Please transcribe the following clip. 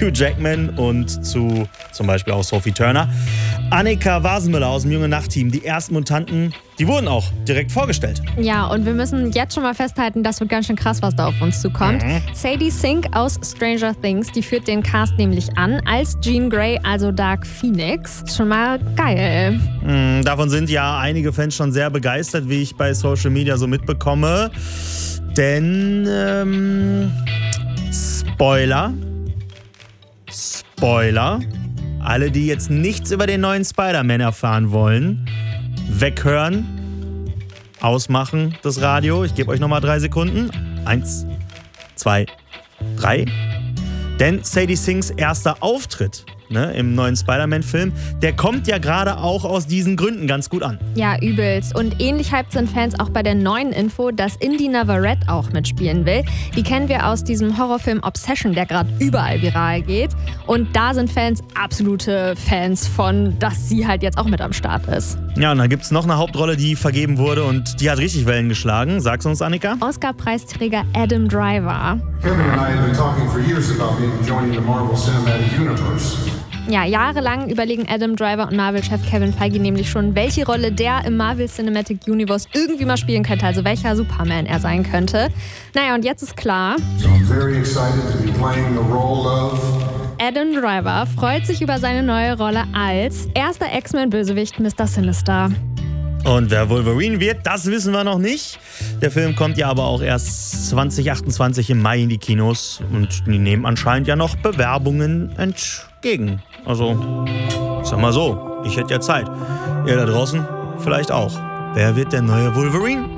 Hugh Jackman und zu zum Beispiel auch Sophie Turner. Annika Wasenmüller aus dem Junge Nacht-Team. Die ersten Mutanten, die wurden auch direkt vorgestellt. Ja, und wir müssen jetzt schon mal festhalten, das wird ganz schön krass, was da auf uns zukommt. Sadie Sink aus Stranger Things, die führt den Cast nämlich an als Jean Grey, also Dark Phoenix. Schon mal geil. Davon sind ja einige Fans schon sehr begeistert, wie ich bei Social Media so mitbekomme. Denn, Spoiler, alle, die jetzt nichts über den neuen Spider-Man erfahren wollen, weghören, ausmachen das Radio. Ich gebe euch nochmal 3 Sekunden. 1, 2, 3. Denn Sadie Sinks erster Auftritt im neuen Spider-Man-Film, der kommt ja gerade auch aus diesen Gründen ganz gut an. Ja, übelst. Und ähnlich hyped sind Fans auch bei der neuen Info, dass Indy Navarrete auch mitspielen will. Die kennen wir aus diesem Horrorfilm Obsession, der gerade überall viral geht. Und da sind Fans absolute Fans von, dass sie halt jetzt auch mit am Start ist. Ja, und dann gibt es noch eine Hauptrolle, die vergeben wurde und die hat richtig Wellen geschlagen. Sag's uns, Annika. Oscar-Preisträger Adam Driver. Kevin and I have been talking for years about maybe joining the Marvel Cinematic Universe. Ja, jahrelang überlegen Adam Driver und Marvel-Chef Kevin Feige nämlich schon, welche Rolle der im Marvel Cinematic Universe irgendwie mal spielen könnte, also welcher Superman er sein könnte. Naja, und jetzt ist klar, So I'm very excited to be playing the role of... Adam Driver freut sich über seine neue Rolle als erster X-Men-Bösewicht Mr. Sinister. Und wer Wolverine wird, das wissen wir noch nicht. Der Film kommt ja aber auch erst 2028 im Mai in die Kinos. Und die nehmen anscheinend ja noch Bewerbungen entgegen. Also, ich sag mal so, ich hätte ja Zeit. Ihr da draußen vielleicht auch. Wer wird der neue Wolverine?